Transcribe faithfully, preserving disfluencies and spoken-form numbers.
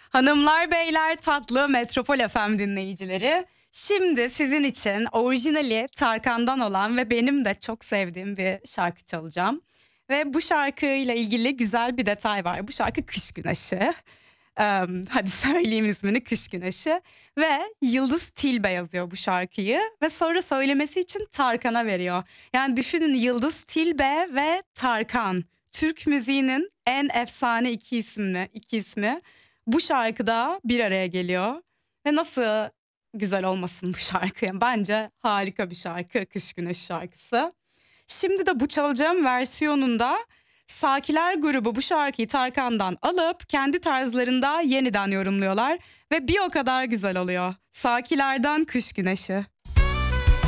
Hanımlar beyler tatlı Metropol F M dinleyicileri. Şimdi sizin için orijinali Tarkan'dan olan ve benim de çok sevdiğim bir şarkı çalacağım. Ve bu şarkıyla ilgili güzel bir detay var. Bu şarkı Kış Güneşi. Eee, hadi söyleyeyim ismini, Kış Güneşi. Ve Yıldız Tilbe yazıyor bu şarkıyı. Ve sonra söylemesi için Tarkan'a veriyor. Yani düşünün, Yıldız Tilbe ve Tarkan. Türk müziğinin en efsane iki isimli iki ismi bu şarkıda bir araya geliyor. Ve nasıl güzel olmasın bu şarkı? Yani bence harika bir şarkı, Kış Güneşi şarkısı. Şimdi de bu çalacağım versiyonunda Sakiler grubu bu şarkıyı Tarkan'dan alıp kendi tarzlarında yeniden yorumluyorlar ve bir o kadar güzel oluyor. Sakilerden Kış Güneşi.